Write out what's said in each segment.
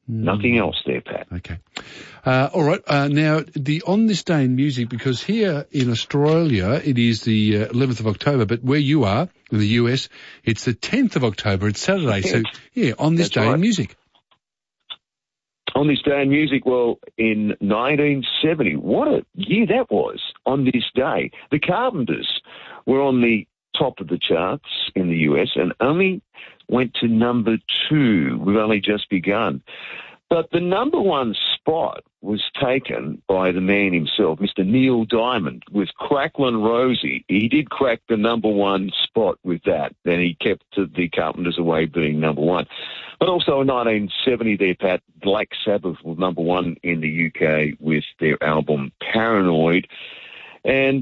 Nothing else there, Pat. Okay. All right. Now, the On This Day in Music, because here in Australia it is the 11th of October, but where you are in the US, it's the 10th of October. It's Saturday. So, yeah, On This Day in Music. On This Day in Music, well, in 1970, what a year that was. On this day, the Carpenters were on the top of the charts in the US and only went to number 2. We've only just begun. But the number 1 spot was taken by the man himself, Mr. Neil Diamond, with Cracklin' Rosie. He did crack the number 1 spot with that. Then he kept the Carpenters away being number 1. But also in 1970 there, Pat, Black Sabbath was number 1 in the UK with their album Paranoid. And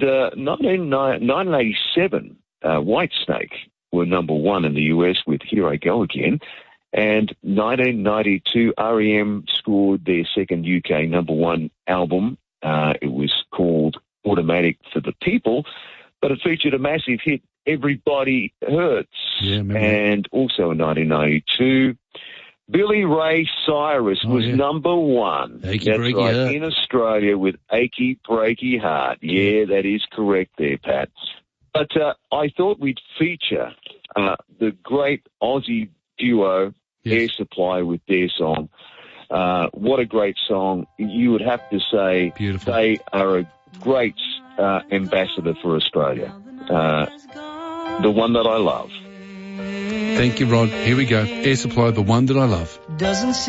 1987, Whitesnake were number 1 in the US with Here I Go Again. And 1992, R.E.M. scored their second UK number 1 album. It was called Automatic for the People, but it featured a massive hit, Everybody Hurts. Yeah, and also in 1992, Billy Ray Cyrus was number 1. Achy Breaky Heart. In Australia with Achy Breaky Heart. Yeah, that is correct there, Pat. But I thought we'd feature the great Aussie duo Air Supply with their song. What a great song. You would have to say Beautiful. They are a great ambassador for Australia. The One That I Love. Thank you, Rod. Here we go. Air Supply, The One That I Love.